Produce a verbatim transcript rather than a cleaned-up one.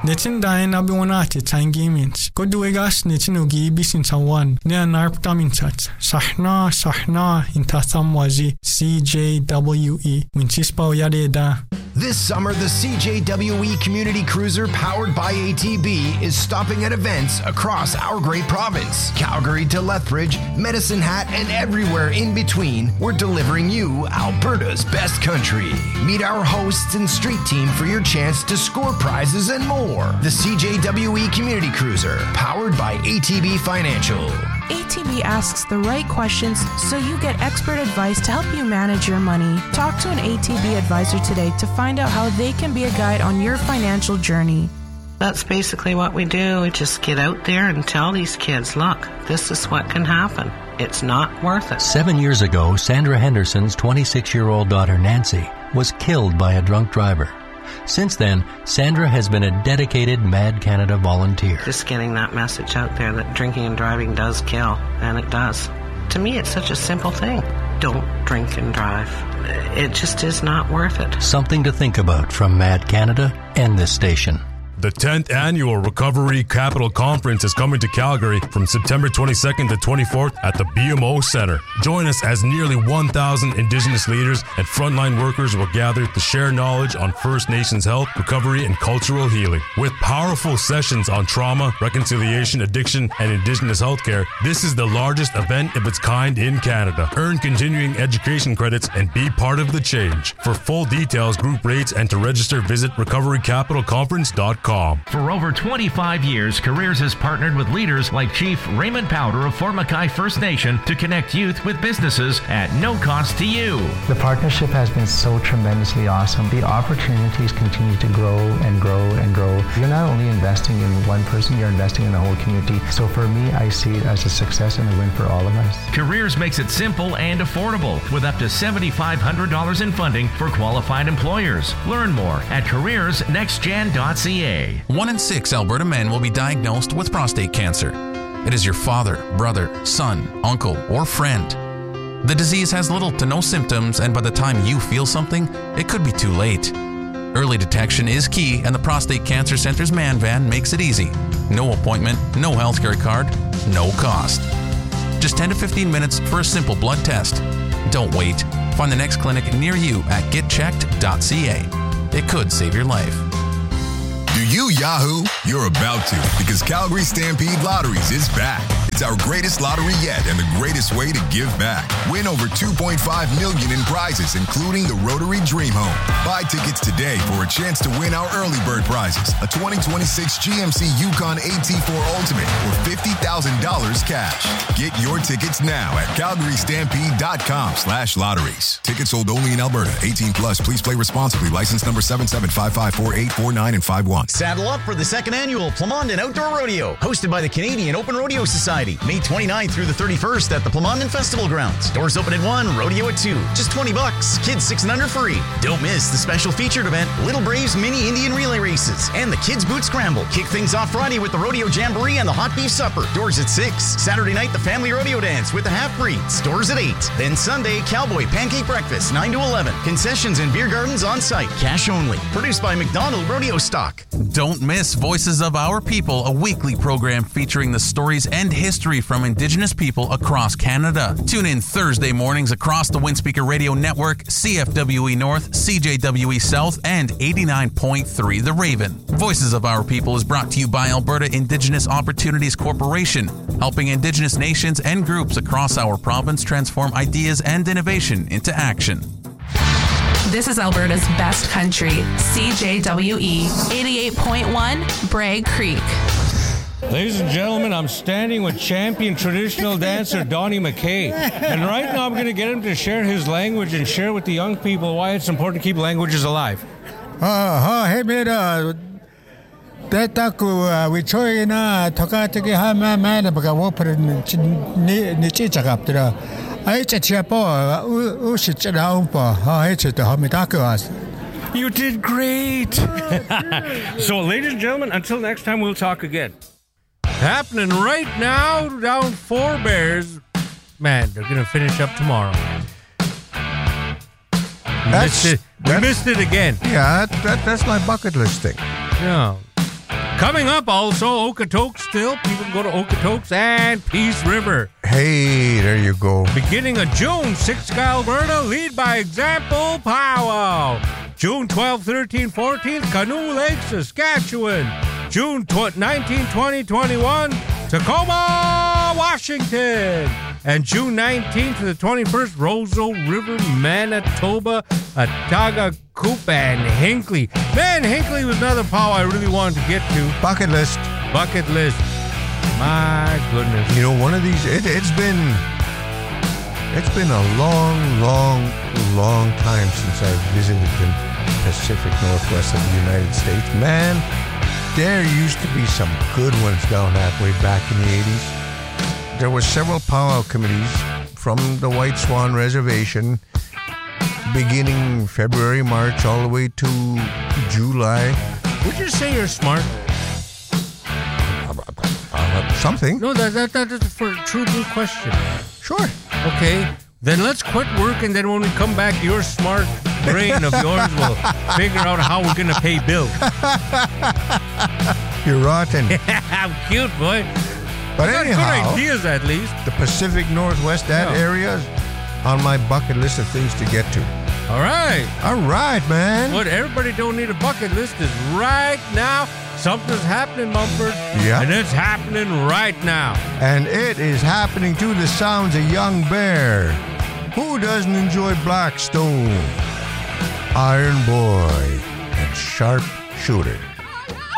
Nitin dayan abi wanati tangiminch. Koduegas nitin ugi bisin tawan. Nea narptamintat. Sahna sahna intasam waji C J W E. Winchispa yade da. This summer, the C J W E Community Cruiser powered by A T B is stopping at events across our great province. Calgary to Lethbridge, Medicine Hat, and everywhere in between, we're delivering you Alberta's best country. Meet our hosts and street team for your chance to score prizes and more. The C J W E Community Cruiser, powered by A T B Financial. A T B asks the right questions so you get expert advice to help you manage your money. Talk to an A T B advisor today to find out how they can be a guide on your financial journey. That's basically what we do. We just get out there and tell these kids, look, this is what can happen. It's not worth it. Seven years ago, Sandra Henderson's twenty-six-year-old daughter Nancy was killed by a drunk driver. Since then, Sandra has been a dedicated Mad Canada volunteer. Just getting that message out there that drinking and driving does kill, and it does. To me, it's such a simple thing. Don't drink and drive. It just is not worth it. Something to think about from Mad Canada and this station. The tenth Annual Recovery Capital Conference is coming to Calgary from September twenty-second to twenty-fourth at the B M O Centre. Join us as nearly one thousand Indigenous leaders and frontline workers will gather to share knowledge on First Nations health, recovery, and cultural healing. With powerful sessions on trauma, reconciliation, addiction, and Indigenous healthcare, this is the largest event of its kind in Canada. Earn continuing education credits and be part of the change. For full details, group rates, and to register, visit recovery capital conference dot com. For over twenty-five years, Careers has partnered with leaders like Chief Raymond Powder of Fort Mackay First Nation to connect youth with businesses at no cost to you. The partnership has been so tremendously awesome. The opportunities continue to grow and grow and grow. You're not only investing in one person, you're investing in the whole community. So for me, I see it as a success and a win for all of us. Careers makes it simple and affordable with up to seven thousand five hundred dollars in funding for qualified employers. Learn more at careers next gen dot c a. One in six Alberta men will be diagnosed with prostate cancer. It is your father, brother, son, uncle, or friend. The disease has little to no symptoms, and by the time you feel something, it could be too late. Early detection is key, and the Prostate Cancer Center's Man Van makes it easy. No appointment, no healthcare card, no cost. Just ten to fifteen minutes for a simple blood test. Don't wait. Find the next clinic near you at get checked dot c a. It could save your life. Do you Yahoo? You're about to, because Calgary Stampede Lotteries is back. It's our greatest lottery yet and the greatest way to give back. Win over two point five million dollars in prizes, including the Rotary Dream Home. Buy tickets today for a chance to win our early bird prizes, a twenty twenty-six G M C Yukon A T four Ultimate or fifty thousand dollars cash. Get your tickets now at calgary stampede dot com slash lotteries. Tickets sold only in Alberta. eighteen plus. Please play responsibly. License number seven seven five five four eight four nine and five one. Saddle up for the second annual Plamondon Outdoor Rodeo, hosted by the Canadian Open Rodeo Society, May twenty-ninth through the thirty-first at the Plamondon Festival Grounds. Doors open at one, rodeo at two. Just twenty bucks. Kids six and under free. Don't miss the special featured event, Little Braves Mini Indian Relay Races, and the Kids Boot Scramble. Kick things off Friday with the Rodeo Jamboree and the Hot Beef Supper. Doors at six. Saturday night, the Family Rodeo Dance with the Half-Breeds. Doors at eight. Then Sunday, Cowboy Pancake Breakfast, nine to eleven. Concessions and beer gardens on site. Cash only. Produced by McDonald Rodeo Stock. Don't miss Voices of Our People, a weekly program featuring the stories and history from Indigenous people across Canada. Tune in Thursday mornings across the Windspeaker Radio Network, C F W E North, C J W E South, and eighty-nine point three The Raven. Voices of Our People is brought to you by Alberta Indigenous Opportunities Corporation, helping Indigenous nations and groups across our province transform ideas and innovation into action. This is Alberta's best country, C J W E eighty-eight point one, Bragg Creek. Ladies and gentlemen, I'm standing with champion traditional dancer Donnie McKay. And right now I'm going to get him to share his language and share with the young people why it's important to keep languages alive. Uh, hey, mira. Detaku, we try na Tokatiki Hamana, because Wopper Nichitagaptra. I Chapo, Ushitchaumpa, how it's the Homitakuas. You did great. So, ladies and gentlemen, until next time, we'll talk again. Happening right now down Four Bears. Man, they're going to finish up tomorrow. That's, missed it. We missed it again. Yeah, that, that's my bucket list thing. Yeah. Coming up also, Okotoks still. People can go to Okotoks and Peace River. Hey, there you go. Beginning of June, Sitka, Alberta, lead by example, powwow. June twelfth, thirteenth, fourteenth, Canoe Lake, Saskatchewan. June nineteenth, twentieth, twenty-first, Tacoma, Washington. And June nineteenth to the twenty-first, Roseau River, Manitoba, Otagokup, and Hinckley. Man, Hinckley was another pow I really wanted to get to. Bucket list. Bucket list. My goodness. You know, one of these, it, it's been, it's been a long, long, long time since I've visited the Pacific Northwest of the United States. Man, there used to be some good ones down that way back in the eighties. There were several powwow committees from the White Swan Reservation beginning February, March, all the way to July. Would you say you're smart? Uh, something. No, that, that, that is for a true blue question. Sure. Okay, then let's quit work, and then when we come back, your smart brain of yours will figure out how we're going to pay bills. You're rotten. I'm cute, boy. But I got anyhow, good ideas at least. The Pacific Northwest, that Yeah. area is on my bucket list of things to get to. All right. All right, man. What everybody don't need a bucket list is right now. Something's happening, Mumford. Yeah. And it's happening right now. And it is happening to the sounds of Young Bear. Who doesn't enjoy Blackstone, Iron Boy, and Sharp Shooter?